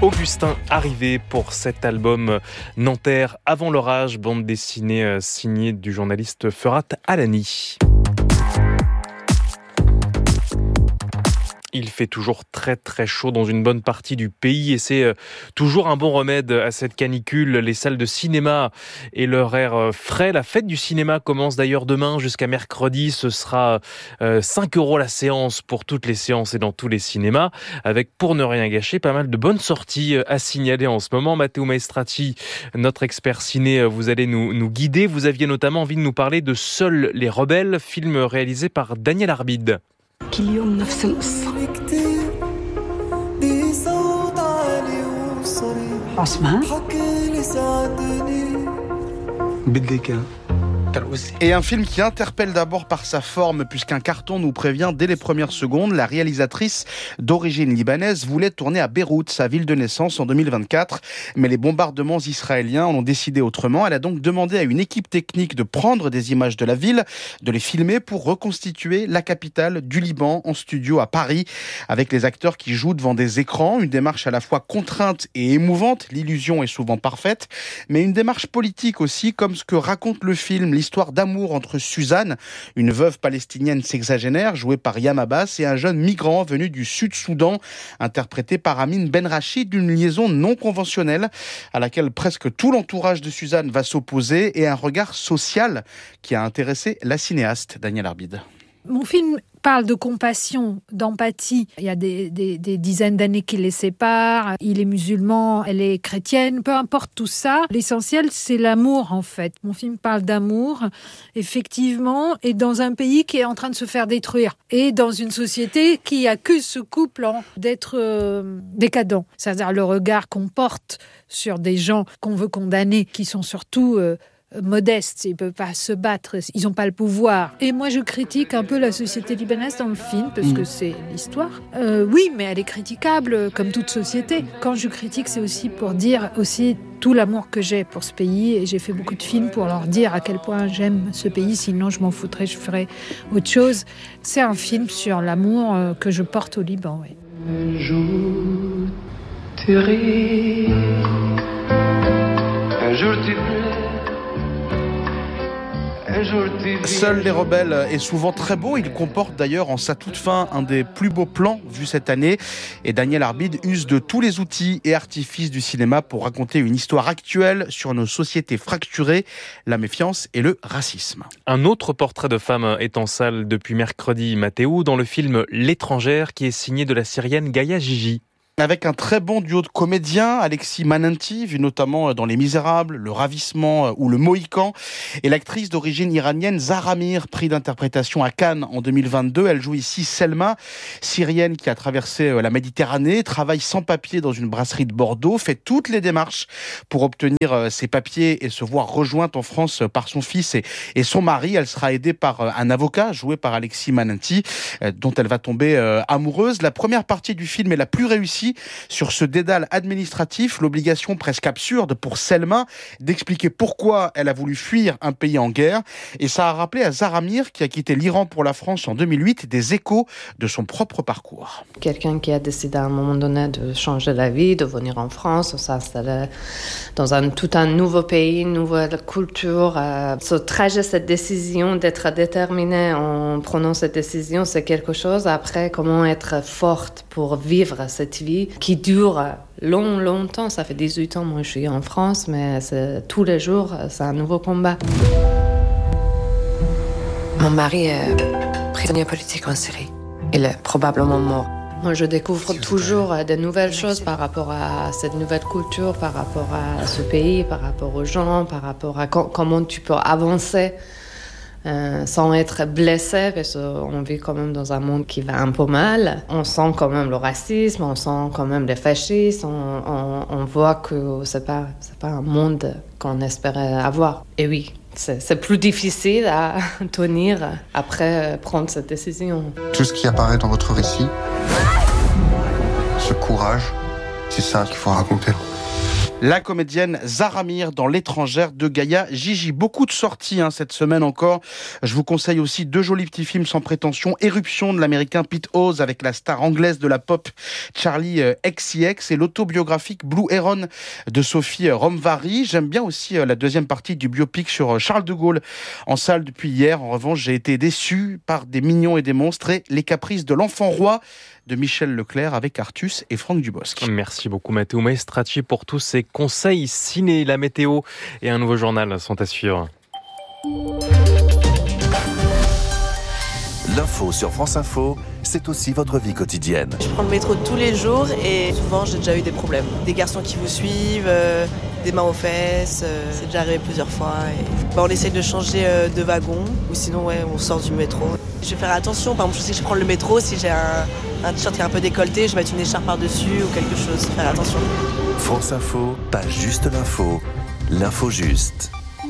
Augustin Arrivé pour cet album Nanterre avant l'orage, bande dessinée signée du journaliste Ferhat Alani. Il fait toujours très très chaud dans une bonne partie du pays et c'est toujours un bon remède à cette canicule. Les salles de cinéma et leur air frais. La fête du cinéma commence d'ailleurs demain jusqu'à mercredi. Ce sera 5 € la séance pour toutes les séances et dans tous les cinémas. Avec, pour ne rien gâcher, pas mal de bonnes sorties à signaler en ce moment. Matteo Maestrati, notre expert ciné, vous allez nous guider. Vous aviez notamment envie de nous parler de Seuls les rebelles, film réalisé par Daniel Arbid. كل يوم نفس القصة عثمان بدك Et un film qui interpelle d'abord par sa forme, puisqu'un carton nous prévient dès les premières secondes. La réalisatrice d'origine libanaise voulait tourner à Beyrouth, sa ville de naissance, en 2024. Mais les bombardements israéliens en ont décidé autrement. Elle a donc demandé à une équipe technique de prendre des images de la ville, de les filmer pour reconstituer la capitale du Liban en studio à Paris, avec les acteurs qui jouent devant des écrans. Une démarche à la fois contrainte et émouvante. L'illusion est souvent parfaite, mais une démarche politique aussi, comme ce que raconte le film. L'histoire d'amour entre Suzanne, une veuve palestinienne sexagénaire jouée par Yam Abbas, et un jeune migrant venu du Sud-Soudan, interprété par Amin Benrachid, d'une liaison non conventionnelle à laquelle presque tout l'entourage de Suzanne va s'opposer, et un regard social qui a intéressé la cinéaste Daniel Arbid. Mon film parle de compassion, d'empathie. Il y a des dizaines d'années qui les séparent. Il est musulman, elle est chrétienne. Peu importe tout ça, l'essentiel, c'est l'amour, en fait. Mon film parle d'amour, effectivement, et dans un pays qui est en train de se faire détruire. Et dans une société qui accuse ce couple d'être décadent. C'est-à-dire le regard qu'on porte sur des gens qu'on veut condamner, qui sont surtout modestes, ils ne peuvent pas se battre, ils n'ont pas le pouvoir. Et moi, je critique un peu la société libanaise dans le film, parce que c'est l'histoire. Oui, mais elle est critiquable, comme toute société. Quand je critique, c'est aussi pour dire aussi tout l'amour que j'ai pour ce pays, et j'ai fait beaucoup de films pour leur dire à quel point j'aime ce pays, sinon je m'en foutrais, je ferais autre chose. C'est un film sur l'amour que je porte au Liban, oui. Un jour, tu ris, un jour tu plais. Seuls les rebelles est souvent très beau. Il comporte d'ailleurs en sa toute fin un des plus beaux plans vus cette année. Et Daniel Arbid use de tous les outils et artifices du cinéma pour raconter une histoire actuelle sur nos sociétés fracturées, la méfiance et le racisme. Un autre portrait de femme est en salle depuis mercredi, Matteo, dans le film L'étrangère, qui est signé de la Syrienne Gaïa Gigi. Avec un très bon duo de comédiens, Alexis Mananti, vu notamment dans Les Misérables, Le Ravissement ou Le Mohican, et l'actrice d'origine iranienne Zahra Mir, prix d'interprétation à Cannes en 2022. Elle joue ici Selma, syrienne qui a traversé la Méditerranée, travaille sans papier dans une brasserie de Bordeaux, fait toutes les démarches pour obtenir ses papiers et se voir rejointe en France par son fils et son mari. Elle sera aidée par un avocat joué par Alexis Mananti, dont elle va tomber amoureuse. La première partie du film est la plus réussie sur ce dédale administratif, l'obligation presque absurde pour Selma d'expliquer pourquoi elle a voulu fuir un pays en guerre. Et ça a rappelé à Zahra Mir, qui a quitté l'Iran pour la France en 2008, des échos de son propre parcours. Quelqu'un qui a décidé à un moment donné de changer la vie, de venir en France, de s'installer dans tout un nouveau pays, une nouvelle culture. Ce trajet, cette décision d'être déterminée en prenant cette décision, c'est quelque chose. Après, comment être forte pour vivre cette vie qui dure longtemps. Ça fait 18 ans, moi je suis en France, mais tous les jours, c'est un nouveau combat. Mon mari est prisonnier politique en Syrie. Il est probablement mort. Moi, je découvre toujours de nouvelles choses par rapport à cette nouvelle culture, par rapport à ce pays, par rapport aux gens, par rapport à comment tu peux avancer sans être blessé, parce qu'on vit quand même dans un monde qui va un peu mal. On sent quand même le racisme, on sent quand même les fascistes, on voit que c'est pas un monde qu'on espérait avoir. Et oui, c'est plus difficile à tenir après prendre cette décision. Tout ce qui apparaît dans votre récit, ce courage, c'est ça qu'il faut raconter. La comédienne Zara Mir dans L'étrangère de Gaïa Gigi. Beaucoup de sorties cette semaine encore. Je vous conseille aussi 2 jolis petits films sans prétention. Éruption de l'américain Pete Hawes avec la star anglaise de la pop Charlie XCX et l'autobiographique Blue Heron de Sophie Romvari. J'aime bien aussi la deuxième partie du biopic sur Charles de Gaulle en salle depuis hier. En revanche, j'ai été déçu par Des mignons et des monstres et Les caprices de l'enfant roi de Michel Leclerc avec Artus et Franck Dubosc. Merci beaucoup Matteo Maestracci pour tous ces conseils ciné. La météo et un nouveau journal sont à suivre. L'info sur France Info, c'est aussi votre vie quotidienne. Je prends le métro tous les jours et souvent j'ai déjà eu des problèmes. Des garçons qui vous suivent, des mains aux fesses, c'est déjà arrivé plusieurs fois. Et on essaye de changer de wagon ou sinon on sort du métro. Je vais faire attention, par exemple je sais que je prends le métro, si j'ai un t-shirt qui est un peu décolleté, je vais mettre une écharpe par-dessus ou quelque chose, faire attention. France Info, pas juste l'info juste.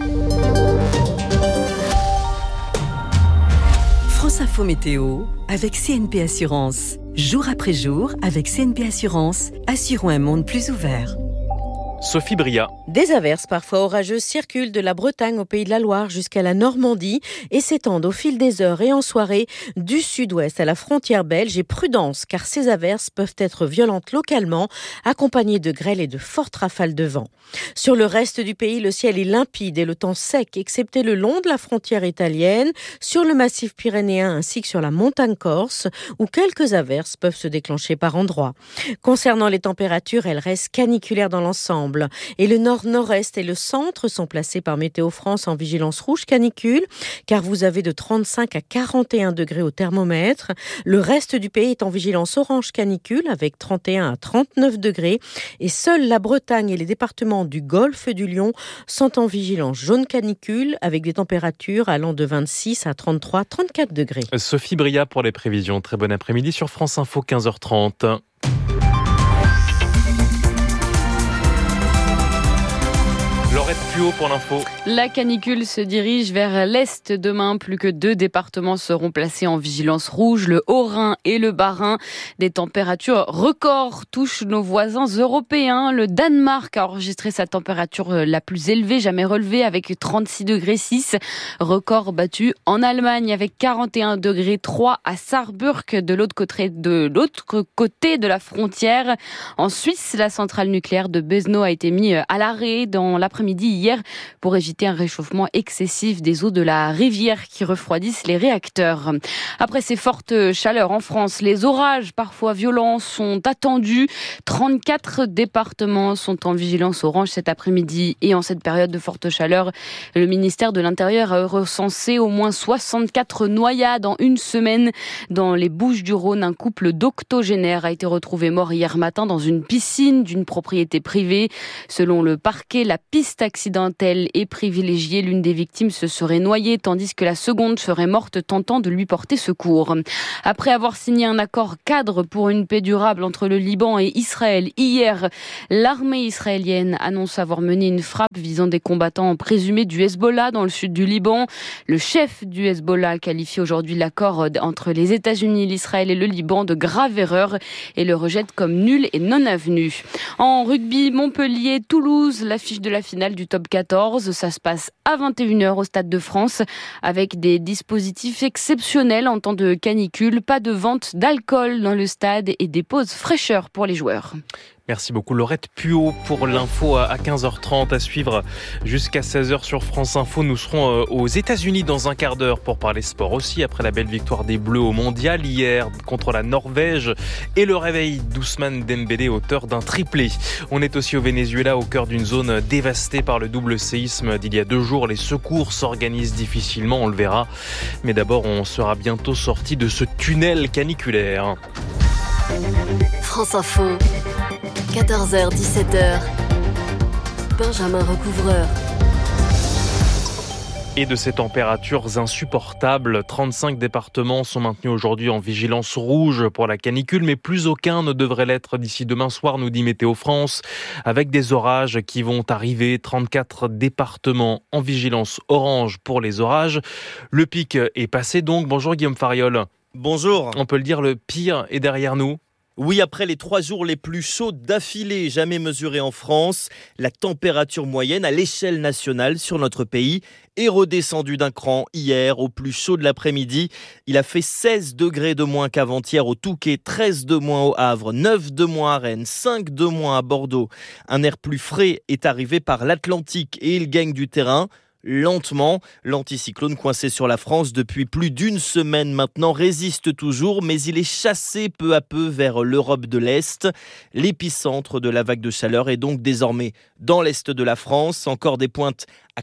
France Info Météo avec CNP Assurance. Jour après jour, avec CNP Assurance, assurons un monde plus ouvert. Sophie Bria. Des averses parfois orageuses circulent de la Bretagne au Pays de la Loire jusqu'à la Normandie et s'étendent au fil des heures et en soirée du sud-ouest à la frontière belge. Et prudence, car ces averses peuvent être violentes localement, accompagnées de grêle et de fortes rafales de vent. Sur le reste du pays, le ciel est limpide et le temps sec, excepté le long de la frontière italienne, sur le massif pyrénéen ainsi que sur la montagne corse, où quelques averses peuvent se déclencher par endroits. Concernant les températures, elles restent caniculaires dans l'ensemble. Et le nord-nord-est et le centre sont placés par Météo France en vigilance rouge canicule, car vous avez de 35 à 41 degrés au thermomètre. Le reste du pays est en vigilance orange canicule avec 31 à 39 degrés. Et seuls la Bretagne et les départements du Golfe du Lion sont en vigilance jaune canicule avec des températures allant de 26 à 33, 34 degrés. Sophie Bria pour les prévisions. Très bon après-midi sur France Info, 15h30. Laurette Puot pour l'info. La canicule se dirige vers l'est demain. Plus que 2 départements seront placés en vigilance rouge, le Haut-Rhin et le Bas-Rhin. Des températures records touchent nos voisins européens. Le Danemark a enregistré sa température la plus élevée jamais relevée avec 36,6 degrés. Record battu en Allemagne avec 41,3 degrés à Saarbrück de l'autre côté de la frontière. En Suisse, la centrale nucléaire de Besno a été mise à l'arrêt dans l'après-midi hier pour éviter un réchauffement excessif des eaux de la rivière qui refroidissent les réacteurs. Après ces fortes chaleurs en France, les orages parfois violents sont attendus. 34 départements sont en vigilance orange cet après-midi et en cette période de forte chaleur, le ministère de l'Intérieur a recensé au moins 64 noyades en une semaine. Dans les Bouches-du-Rhône, un couple d'octogénaires a été retrouvé mort hier matin dans une piscine d'une propriété privée. Selon le parquet, la piste accidentelle est privilégiée. L'une des victimes se serait noyée tandis que la seconde serait morte tentant de lui porter secours. Après avoir signé un accord cadre pour une paix durable entre le Liban et Israël, hier, l'armée israélienne annonce avoir mené une frappe visant des combattants présumés du Hezbollah dans le sud du Liban. Le chef du Hezbollah qualifie aujourd'hui l'accord entre les États-Unis, l'Israël et le Liban de grave erreur et le rejette comme nul et non avenu. En rugby, Montpellier-Toulouse, l'affiche de la finale du top 14. Ça se passe à 21h au Stade de France avec des dispositifs exceptionnels en temps de canicule. Pas de vente d'alcool dans le stade et des pauses fraîcheur pour les joueurs. Merci beaucoup Laurette Puot pour l'info à 15h30 à suivre jusqu'à 16h sur France Info. Nous serons aux États-Unis dans un quart d'heure pour parler sport aussi après la belle victoire des Bleus au Mondial hier contre la Norvège et le réveil d'Ousmane Dembélé, auteur d'un triplé. On est aussi au Venezuela au cœur d'une zone dévastée par le double séisme d'il y a 2 jours. Les secours s'organisent difficilement, on le verra. Mais d'abord, on sera bientôt sorti de ce tunnel caniculaire. France Info, 14h, 17h, Benjamin Recouvreur. Et de ces températures insupportables, 35 départements sont maintenus aujourd'hui en vigilance rouge pour la canicule, mais plus aucun ne devrait l'être d'ici demain soir, nous dit Météo France, avec des orages qui vont arriver. 34 départements en vigilance orange pour les orages. Le pic est passé donc. Bonjour Guillaume Fariol. Bonjour. On peut le dire, le pire est derrière nous. Oui, après les 3 jours les plus chauds d'affilée jamais mesurés en France, la température moyenne à l'échelle nationale sur notre pays est redescendue d'un cran hier au plus chaud de l'après-midi. Il a fait 16 degrés de moins qu'avant-hier au Touquet, 13 de moins au Havre, 9 de moins à Rennes, 5 de moins à Bordeaux. Un air plus frais est arrivé par l'Atlantique et il gagne du terrain. Lentement, l'anticyclone coincé sur la France depuis plus d'une semaine maintenant résiste toujours, mais il est chassé peu à peu vers l'Europe de l'Est. L'épicentre de la vague de chaleur est donc désormais dans l'Est de la France. Encore des pointes à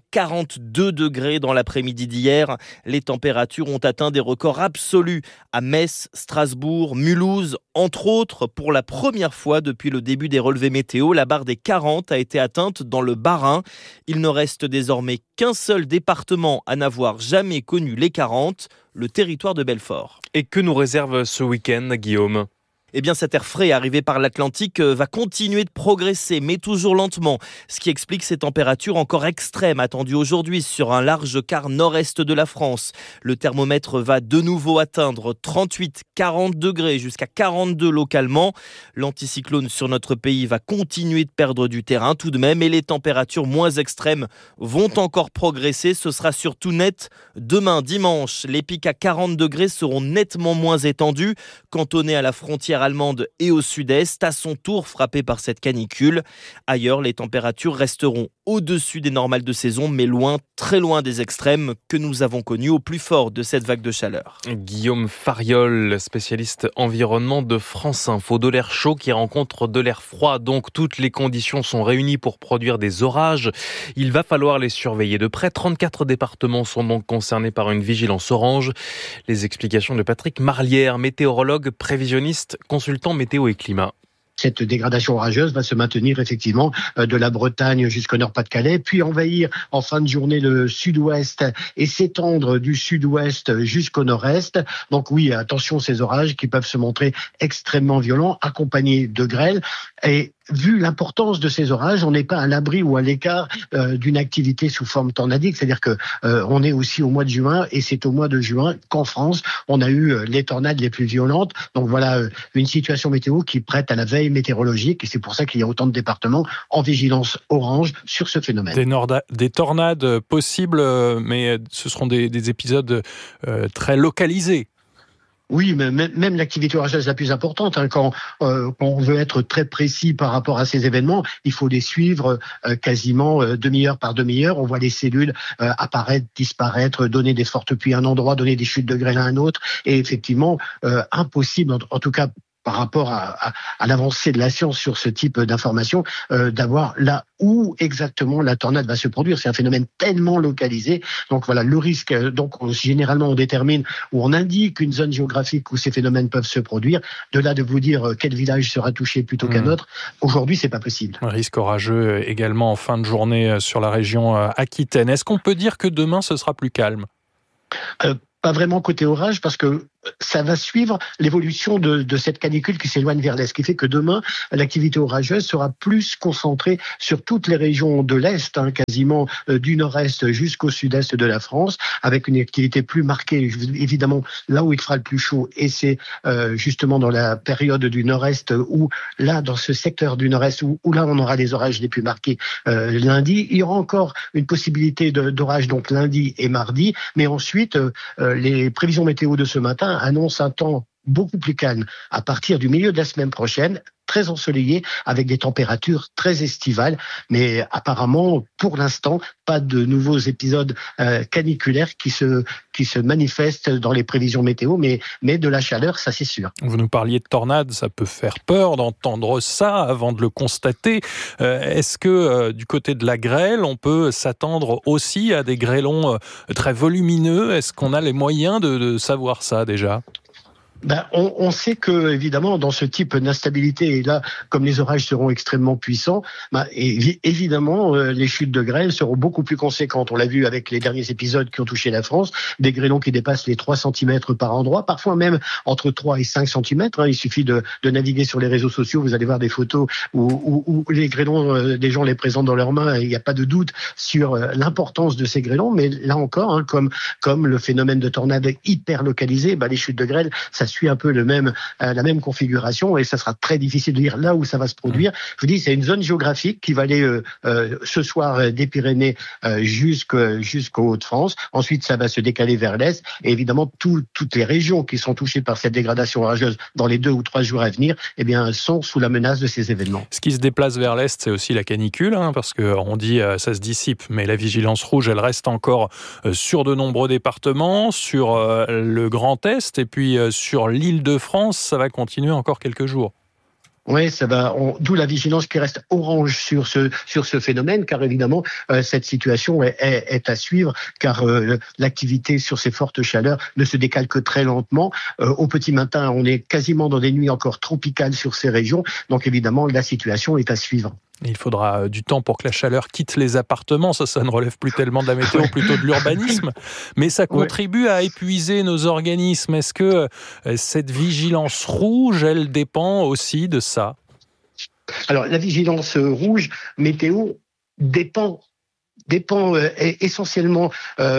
42 degrés dans l'après-midi d'hier. Les températures ont atteint des records absolus à Metz, Strasbourg, Mulhouse, entre autres. Pour la première fois depuis le début des relevés météo, la barre des 40 a été atteinte dans le Bas-Rhin. Il ne reste désormais qu'un seul département à n'avoir jamais connu les 40, le territoire de Belfort. Et que nous réserve ce week-end, Guillaume ? Eh bien, cet air frais arrivé par l'Atlantique va continuer de progresser, mais toujours lentement. Ce qui explique ces températures encore extrêmes attendues aujourd'hui sur un large quart nord-est de la France. Le thermomètre va de nouveau atteindre 38, 40 degrés jusqu'à 42 localement. L'anticyclone sur notre pays va continuer de perdre du terrain tout de même et les températures moins extrêmes vont encore progresser. Ce sera surtout net demain, dimanche. Les pics à 40 degrés seront nettement moins étendus, cantonnés à la frontière allemande et au sud-est, à son tour frappé par cette canicule. Ailleurs, les températures resteront au-dessus des normales de saison, mais loin, très loin des extrêmes que nous avons connus au plus fort de cette vague de chaleur. Guillaume Fariol, spécialiste environnement de France Info. De l'air chaud qui rencontre de l'air froid, donc toutes les conditions sont réunies pour produire des orages. Il va falloir les surveiller de près. 34 départements sont donc concernés par une vigilance orange. Les explications de Patrick Marlière, météorologue, prévisionniste, consultant météo et climat. Cette dégradation orageuse va se maintenir effectivement de la Bretagne jusqu'au Nord-Pas-de-Calais, puis envahir en fin de journée le sud-ouest et s'étendre du sud-ouest jusqu'au nord-est. Donc oui, attention ces orages qui peuvent se montrer extrêmement violents, accompagnés de grêle. Et vu l'importance de ces orages, on n'est pas à l'abri ou à l'écart d'une activité sous forme tornadique. C'est-à-dire que on est aussi au mois de juin et c'est au mois de juin qu'en France, on a eu les tornades les plus violentes. Donc voilà une situation météo qui prête à la veille météorologique et c'est pour ça qu'il y a autant de départements en vigilance orange sur ce phénomène. Des tornades possibles, mais ce seront des épisodes très localisés. Oui, mais même l'activité orageuse la plus importante, quand on veut être très précis par rapport à ces événements, il faut les suivre quasiment demi-heure par demi-heure. On voit les cellules apparaître, disparaître, donner des fortes pluies à un endroit, donner des chutes de grêle à un autre. Et effectivement, impossible, en tout cas par rapport à l'avancée de la science sur ce type d'informations, d'avoir là où exactement la tornade va se produire. C'est un phénomène tellement localisé. Donc voilà, le risque, donc généralement on détermine ou on indique une zone géographique où ces phénomènes peuvent se produire. De là de vous dire quel village sera touché plutôt qu'un autre, aujourd'hui c'est pas possible. Un risque orageux également en fin de journée sur la région Aquitaine. Est-ce qu'on peut dire que demain ce sera plus calme ? Pas vraiment côté orage parce que ça va suivre l'évolution de cette canicule qui s'éloigne vers l'est, ce qui fait que demain, l'activité orageuse sera plus concentrée sur toutes les régions de l'est, quasiment du nord-est jusqu'au sud-est de la France, avec une activité plus marquée, évidemment, là où il fera le plus chaud, et c'est justement dans la période du nord-est, où là, dans ce secteur du nord-est, où là, on aura les orages les plus marqués lundi. Il y aura encore une possibilité d'orage, donc lundi et mardi, mais ensuite, les prévisions météo de ce matin annonce un temps beaucoup plus calme à partir du milieu de la semaine prochaine, très ensoleillé, avec des températures très estivales, mais apparemment, pour l'instant, pas de nouveaux épisodes caniculaires qui se manifestent dans les prévisions météo, mais de la chaleur, ça c'est sûr. Vous nous parliez de tornades, ça peut faire peur d'entendre ça avant de le constater. Est-ce que du côté de la grêle, on peut s'attendre aussi à des grêlons très volumineux ? Est-ce qu'on a les moyens de savoir ça déjà ? On sait que, évidemment, dans ce type d'instabilité, et là, comme les orages seront extrêmement puissants, évidemment, les chutes de grêle seront beaucoup plus conséquentes. On l'a vu avec les derniers épisodes qui ont touché la France, des grêlons qui dépassent les 3 cm par endroit, parfois même entre 3 et 5 cm. Il suffit de naviguer sur les réseaux sociaux, vous allez voir des photos où les grêlons, des gens les présentent dans leurs mains, et il n'y a pas de doute sur l'importance de ces grêlons, mais là encore, comme le phénomène de tornade hyper localisé, les chutes de grêle, ça suit un peu la même configuration et ça sera très difficile de dire là où ça va se produire. Je vous dis, c'est une zone géographique qui va aller ce soir des Pyrénées jusqu'aux Hauts-de-France. Ensuite, ça va se décaler vers l'est et évidemment toutes les régions qui sont touchées par cette dégradation orageuse dans les 2 ou 3 jours à venir, sont sous la menace de ces événements. Ce qui se déplace vers l'est, c'est aussi la canicule, parce qu'on dit ça se dissipe, mais la vigilance rouge, elle reste encore sur de nombreux départements, sur le Grand Est et puis sur l'Île-de-France, ça va continuer encore quelques jours. Oui, ça va. D'où la vigilance qui reste orange sur ce phénomène, car évidemment cette situation est à suivre, car l'activité sur ces fortes chaleurs ne se décale que très lentement. Au petit matin, on est quasiment dans des nuits encore tropicales sur ces régions, donc évidemment la situation est à suivre. Il faudra du temps pour que la chaleur quitte les appartements. Ça ne relève plus tellement de la météo, plutôt de l'urbanisme. Mais ça contribue à épuiser nos organismes. Est-ce que cette vigilance rouge, elle dépend aussi de ça ? Alors, la vigilance rouge météo dépend essentiellement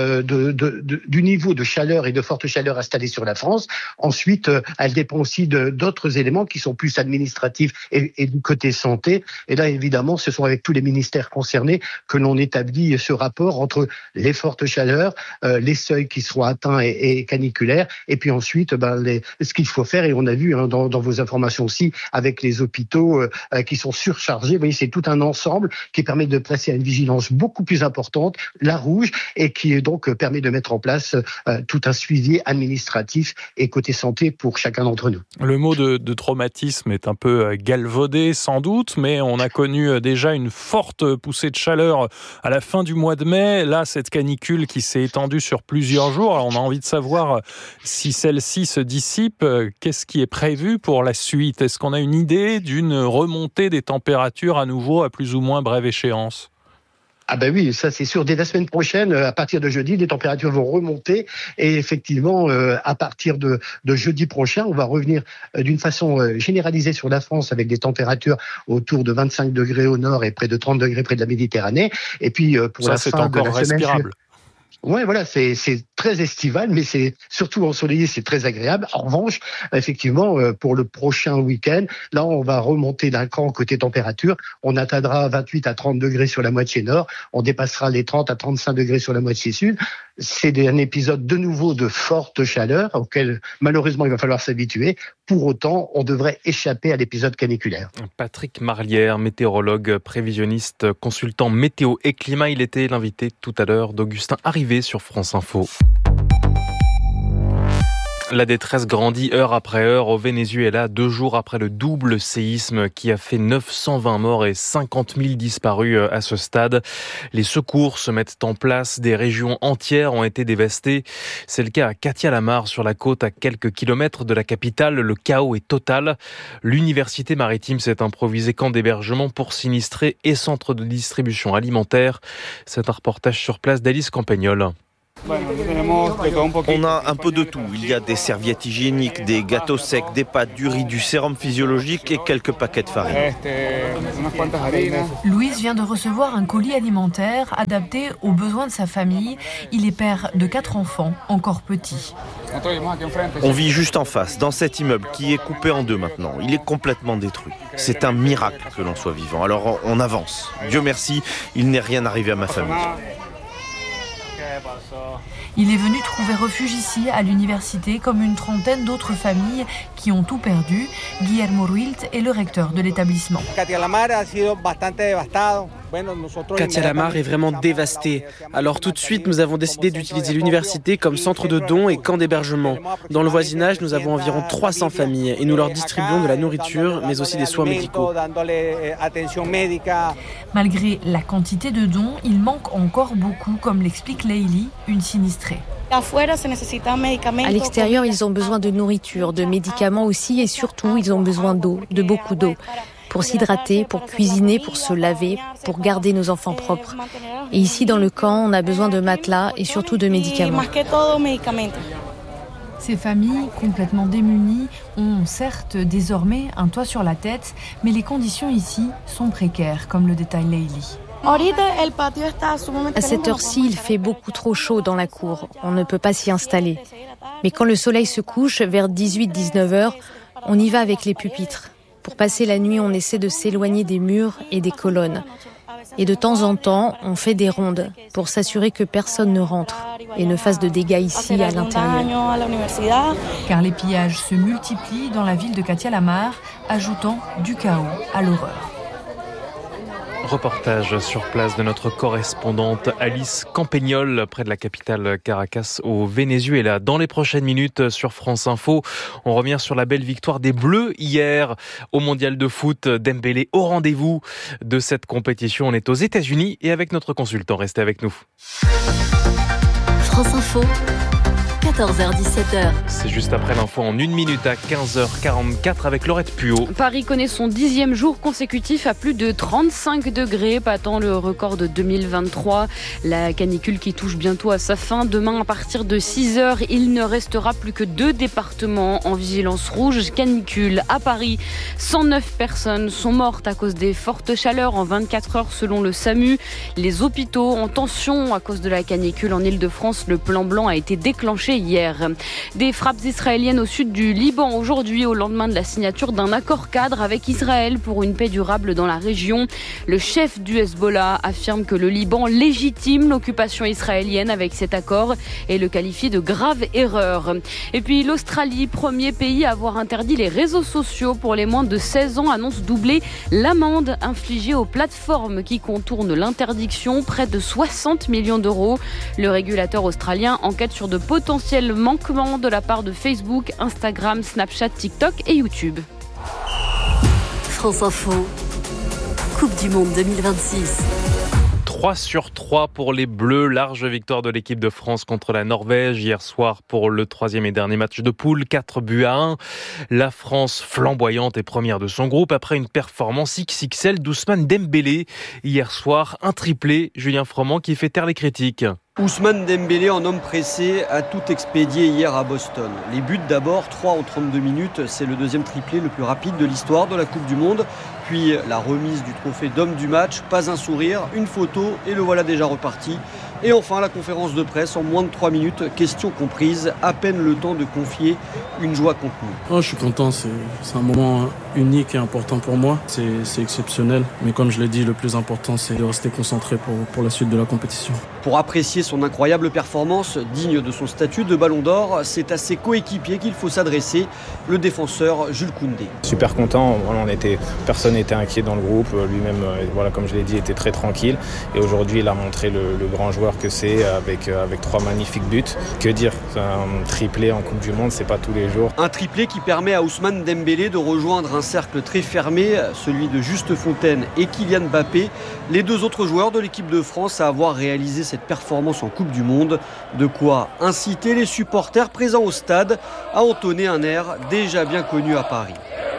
du niveau de chaleur et de forte chaleur installée sur la France. Ensuite, elle dépend aussi d'autres éléments qui sont plus administratifs et du côté santé. Et là, évidemment, ce sont avec tous les ministères concernés que l'on établit ce rapport entre les fortes chaleurs, les seuils qui seront atteints et caniculaires, et puis ensuite, ce qu'il faut faire. Et on a vu dans vos informations aussi, avec les hôpitaux qui sont surchargés. Vous voyez, c'est tout un ensemble qui permet de placer à une vigilance beaucoup plus importante, la rouge, et qui donc permet de mettre en place tout un suivi administratif et côté santé pour chacun d'entre nous. Le mot de traumatisme est un peu galvaudé sans doute, mais on a connu déjà une forte poussée de chaleur à la fin du mois de mai. Là, cette canicule qui s'est étendue sur plusieurs jours, alors on a envie de savoir si celle-ci se dissipe, qu'est-ce qui est prévu pour la suite ? Est-ce qu'on a une idée d'une remontée des températures à nouveau à plus ou moins brève échéance ? Ah ben oui, ça c'est sûr. Dès la semaine prochaine, à partir de jeudi, les températures vont remonter. Et effectivement, à partir de jeudi prochain, on va revenir d'une façon généralisée sur la France avec des températures autour de 25 degrés au nord et près de 30 degrés près de la Méditerranée. Et puis pour ça, la c'est fin encore de la respirable. Ouais, voilà, c'est très estival, mais c'est surtout ensoleillé, c'est très agréable. En revanche, effectivement, pour le prochain week-end, là, on va remonter d'un cran côté température. On atteindra 28 à 30 degrés sur la moitié nord. On dépassera les 30 à 35 degrés sur la moitié sud. C'est un épisode de nouveau de forte chaleur auquel, malheureusement, il va falloir s'habituer. Pour autant, on devrait échapper à l'épisode caniculaire. Patrick Marlière, météorologue, prévisionniste, consultant météo et climat. Il était l'invité tout à l'heure d'Augustin Arrivé sur France Info. La détresse grandit heure après heure au Venezuela, 2 jours après le double séisme qui a fait 920 morts et 50 000 disparus à ce stade. Les secours se mettent en place, des régions entières ont été dévastées. C'est le cas à Catia-la-Mar, sur la côte, à quelques kilomètres de la capitale. Le chaos est total. L'université maritime s'est improvisée camp d'hébergement pour sinistrés et centre de distribution alimentaire. C'est un reportage sur place d'Alice Campagnol. On a un peu de tout. Il y a des serviettes hygiéniques, des gâteaux secs, des pâtes, du riz, du sérum physiologique et quelques paquets de farine. Louise vient de recevoir un colis alimentaire adapté aux besoins de sa famille. Il est père de 4 enfants, encore petits. On vit juste en face, dans cet immeuble qui est coupé en 2 maintenant. Il est complètement détruit. C'est un miracle que l'on soit vivant. Alors on avance. Dieu merci, il n'est rien arrivé à ma famille. Il est venu trouver refuge ici, à l'université, comme une trentaine d'autres familles qui ont tout perdu. Guillermo Ruilt est le recteur de l'établissement. Catia-la-Mar est vraiment dévastée. Alors tout de suite, nous avons décidé d'utiliser l'université comme centre de dons et camp d'hébergement. Dans le voisinage, nous avons environ 300 familles et nous leur distribuons de la nourriture, mais aussi des soins médicaux. Malgré la quantité de dons, il manque encore beaucoup, comme l'explique Leili, une sinistrée. À l'extérieur, ils ont besoin de nourriture, de médicaments aussi, et surtout, ils ont besoin d'eau, de beaucoup d'eau. Pour s'hydrater, pour cuisiner, pour se laver, pour garder nos enfants propres. Et ici, dans le camp, on a besoin de matelas et surtout de médicaments. Ces familles, complètement démunies, ont certes désormais un toit sur la tête, mais les conditions ici sont précaires, comme le détaille Leili. À cette heure-ci, il fait beaucoup trop chaud dans la cour. On ne peut pas s'y installer. Mais quand le soleil se couche, vers 18-19 heures, on y va avec les pupitres. Pour passer la nuit, on essaie de s'éloigner des murs et des colonnes. Et de temps en temps, on fait des rondes pour s'assurer que personne ne rentre et ne fasse de dégâts ici à l'intérieur. Car les pillages se multiplient dans la ville de Katia Lamar, ajoutant du chaos à l'horreur. Reportage sur place de notre correspondante Alice Campagnol, près de la capitale Caracas au Venezuela. Dans les prochaines minutes sur France Info, on revient sur la belle victoire des Bleus hier au Mondial de foot. Dembélé au rendez-vous de cette compétition. On est aux États-Unis et avec notre consultant. Restez avec nous. France Info. 14h-17h. C'est juste après l'info en 1 minute à 15h44 avec Laurette Puot. Paris connaît son 10e jour consécutif à plus de 35 degrés, battant le record de 2023. La canicule qui touche bientôt à sa fin. Demain, à partir de 6h, il ne restera plus que 2 départements en vigilance rouge canicule. À Paris, 109 personnes sont mortes à cause des fortes chaleurs en 24 heures selon le SAMU. Les hôpitaux en tension à cause de la canicule en Ile-de-France. Le plan blanc a été déclenché hier. Des frappes israéliennes au sud du Liban aujourd'hui au lendemain de la signature d'un accord cadre avec Israël pour une paix durable dans la région. Le chef du Hezbollah affirme que le Liban légitime l'occupation israélienne avec cet accord et le qualifie de grave erreur. Et puis l'Australie, premier pays à avoir interdit les réseaux sociaux pour les moins de 16 ans, annonce doubler l'amende infligée aux plateformes qui contournent l'interdiction, près de 60 millions d'euros. Le régulateur australien enquête sur de potentiels manquements de la part de Facebook, Instagram, Snapchat, TikTok et YouTube. France Info, Coupe du Monde 2026. 3/3 pour les Bleus, large victoire de l'équipe de France contre la Norvège hier soir pour le 3e et dernier match de poule, 4-1. La France flamboyante et première de son groupe après une performance XXL d'Ousmane Dembélé hier soir, un triplé, Julien Froment qui fait taire les critiques. Ousmane Dembélé, en homme pressé, a tout expédié hier à Boston. Les buts d'abord, 3 en 32 minutes, c'est le deuxième triplé le plus rapide de l'histoire de la Coupe du Monde. Puis la remise du trophée d'homme du match, pas un sourire, une photo et le voilà déjà reparti. Et enfin la conférence de presse en moins de 3 minutes, questions comprises, à peine le temps de confier une joie contenue. Je suis content, c'est un moment unique et important pour moi, c'est exceptionnel. Mais comme je l'ai dit, le plus important c'est de rester concentré pour la suite de la compétition. Pour apprécier son incroyable performance, digne de son statut de Ballon d'Or, c'est à ses coéquipiers qu'il faut s'adresser, le défenseur Jules Koundé. Super content, personne n'était inquiet dans le groupe, lui-même, comme je l'ai dit, était très tranquille. Et aujourd'hui, il a montré le grand joueur que c'est avec 3 magnifiques buts. Que dire, un triplé en Coupe du Monde, c'est pas tous les jours. Un triplé qui permet à Ousmane Dembélé de rejoindre un cercle très fermé, celui de Juste Fontaine et Kylian Mbappé, les 2 autres joueurs de l'équipe de France à avoir réalisé cette performance en Coupe du Monde. De quoi inciter les supporters présents au stade à entonner un air déjà bien connu à Paris.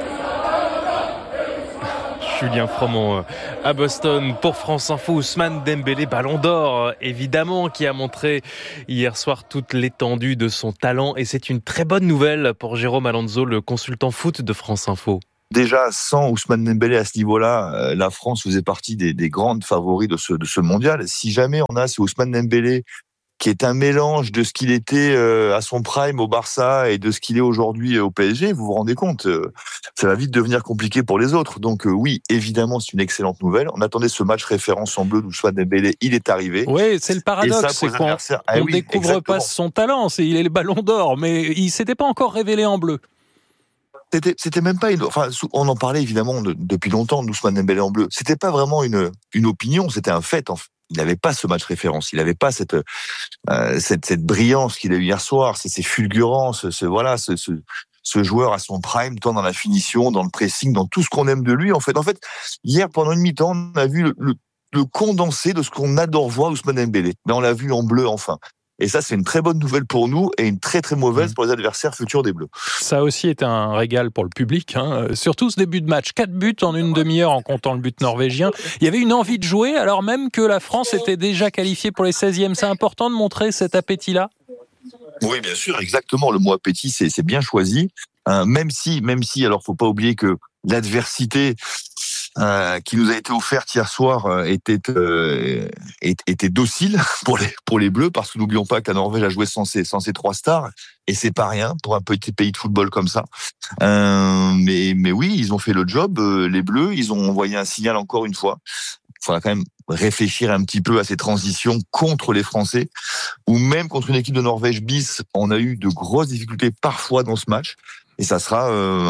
Julien Froment à Boston pour France Info. Ousmane Dembélé, Ballon d'Or évidemment, qui a montré hier soir toute l'étendue de son talent et c'est une très bonne nouvelle pour Jérôme Alonso, le consultant foot de France Info. Déjà, sans Ousmane Dembélé à ce niveau-là, la France faisait partie des grandes favoris de ce mondial. Si jamais on a ce Ousmane Dembélé qui est un mélange de ce qu'il était à son prime au Barça et de ce qu'il est aujourd'hui au PSG, vous vous rendez compte, ça va vite devenir compliqué pour les autres. Donc oui, évidemment, c'est une excellente nouvelle. On attendait ce match référence en bleu d'Ousmane Dembélé, il est arrivé. Oui, c'est le paradoxe, c'est qu'on ne découvre pas son talent, il est le Ballon d'Or, mais il ne s'était pas encore révélé en bleu. C'était même pas on en parlait évidemment depuis longtemps d'Ousmane Dembélé en bleu. C'était pas vraiment une opinion, c'était un fait. Il n'avait pas ce match référence, il n'avait pas cette brillance qu'il a eu hier soir, ces fulgurances, ce joueur à son prime, tant dans la finition, dans le pressing, dans tout ce qu'on aime de lui. En fait, hier pendant une mi-temps, on a vu le condensé de ce qu'on adore voir Ousmane Dembélé. Mais on l'a vu en bleu enfin. Et ça, c'est une très bonne nouvelle pour nous et une très très mauvaise pour les adversaires futurs des Bleus. Ça aussi est un régal pour le public, surtout ce début de match. 4 buts en une demi-heure en comptant le but norvégien. Il y avait une envie de jouer alors même que la France était déjà qualifiée pour les 16e. C'est important de montrer cet appétit-là. Oui, bien sûr, exactement. Le mot appétit, c'est bien choisi. Même si, alors faut pas oublier que l'adversité qui nous a été offerte hier soir était docile pour les Bleus, parce que n'oublions pas que la Norvège a joué sans ses 3 stars, et c'est pas rien pour un petit pays de football comme ça. Mais oui, ils ont fait le job, les Bleus, ils ont envoyé un signal encore une fois. Il faudra quand même réfléchir un petit peu à ces transitions contre les Français, ou même contre une équipe de Norvège bis. On a eu de grosses difficultés parfois dans ce match, et ça sera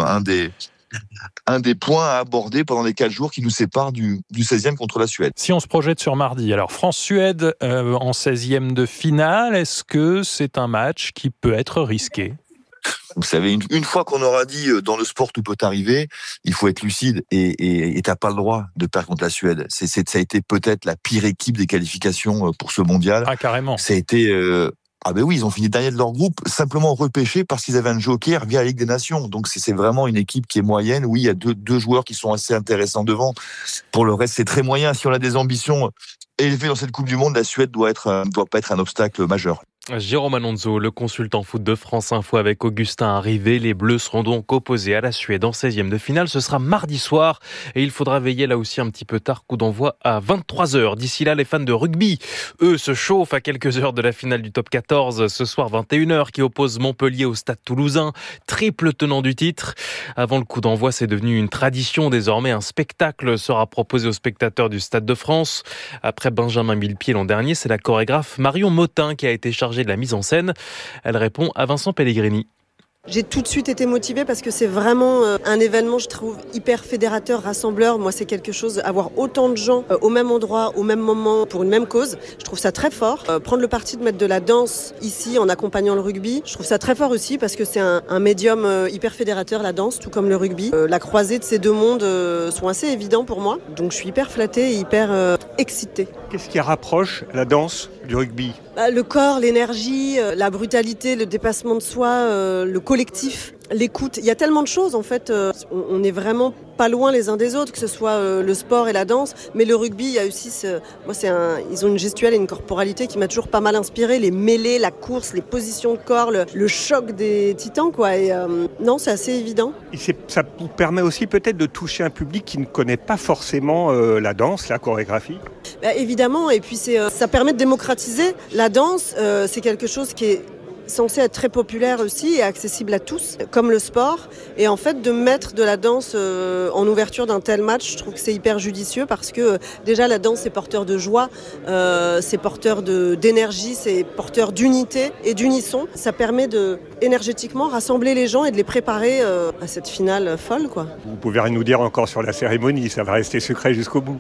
un des points à aborder pendant les 4 jours qui nous séparent du 16e contre la Suède. Si on se projette sur mardi, alors France-Suède en 16e de finale, est-ce que c'est un match qui peut être risqué ? Vous savez, une fois qu'on aura dit dans le sport tout peut arriver, il faut être lucide, et t'as pas le droit de perdre contre la Suède. Ça a été peut-être la pire équipe des qualifications pour ce mondial. Ah, carrément. Ça a été... Ah ben oui, ils ont fini dernier de leur groupe, simplement repêchés parce qu'ils avaient un joker via la Ligue des Nations. Donc c'est vraiment une équipe qui est moyenne. Oui, il y a deux joueurs qui sont assez intéressants devant. Pour le reste, c'est très moyen. Si on a des ambitions élevées dans cette Coupe du Monde, la Suède doit pas être un obstacle majeur. Jérôme Alonso, le consultant foot de France Info avec Augustin Arrivé. Les Bleus seront donc opposés à la Suède en 16e de finale. Ce sera mardi soir et il faudra veiller là aussi un petit peu tard. Coup d'envoi à 23h. D'ici là, les fans de rugby, eux, se chauffent à quelques heures de la finale du top 14. Ce soir, 21h, qui oppose Montpellier au Stade Toulousain. Triple tenant du titre. Avant le coup d'envoi, c'est devenu une tradition. Désormais, un spectacle sera proposé aux spectateurs du Stade de France. Après Benjamin Millepied l'an dernier, c'est la chorégraphe Marion Motin qui a été chargée de la mise en scène. Elle répond à Vincent Pellegrini. J'ai tout de suite été motivée parce que c'est vraiment un événement, je trouve, hyper fédérateur, rassembleur. Moi, c'est quelque chose, avoir autant de gens au même endroit, au même moment, pour une même cause. Je trouve ça très fort. Prendre le parti de mettre de la danse ici en accompagnant le rugby, je trouve ça très fort aussi parce que c'est un médium hyper fédérateur, la danse, tout comme le rugby. La croisée de ces deux mondes sont assez évidents pour moi. Donc je suis hyper flattée et hyper excitée. Qu'est-ce qui rapproche la danse du rugby ? Le corps, l'énergie, la brutalité, le dépassement de soi, le collectif, l'écoute. Il y a tellement de choses en fait. On n'est vraiment pas loin les uns des autres, que ce soit le sport et la danse. Mais le rugby, il y a aussi, ils ont une gestuelle et une corporalité qui m'a toujours pas mal inspirée. Les mêlées, la course, les positions de corps, le choc des titans, quoi. Et non, c'est assez évident. Et ça vous permet aussi peut-être de toucher un public qui ne connaît pas forcément la danse, la chorégraphie. Évidemment, et puis ça permet de démocratiser. La danse, c'est quelque chose qui est censé être très populaire aussi et accessible à tous, comme le sport. Et en fait, de mettre de la danse en ouverture d'un tel match, je trouve que c'est hyper judicieux parce que déjà la danse, c'est porteur de joie, c'est porteur d'énergie, c'est porteur d'unité et d'unisson. Ça permet de énergétiquement rassembler les gens et de les préparer à cette finale folle, quoi. Vous pouvez rien nous dire encore sur la cérémonie, ça va rester secret jusqu'au bout.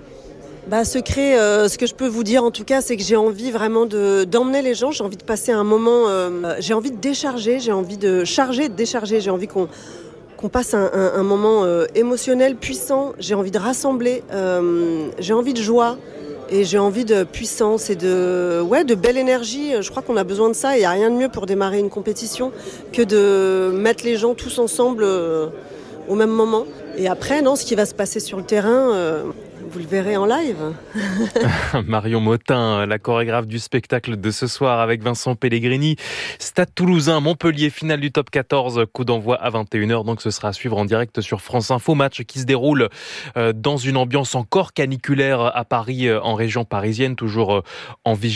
Secret, ce que je peux vous dire en tout cas, c'est que j'ai envie vraiment d'emmener les gens, j'ai envie de passer un moment, j'ai envie de décharger, j'ai envie de charger et de décharger, j'ai envie qu'on passe un moment émotionnel, puissant, j'ai envie de rassembler, j'ai envie de joie et j'ai envie de puissance et de belle énergie. Je crois qu'on a besoin de ça et il n'y a rien de mieux pour démarrer une compétition que de mettre les gens tous ensemble au même moment. Et après, ce qui va se passer sur le terrain... vous le verrez en live. Marion Motin, la chorégraphe du spectacle de ce soir avec Vincent Pellegrini. Stade Toulousain, Montpellier, finale du top 14, coup d'envoi à 21h. Donc ce sera à suivre en direct sur France Info. Match qui se déroule dans une ambiance encore caniculaire à Paris, en région parisienne, toujours en vigilance.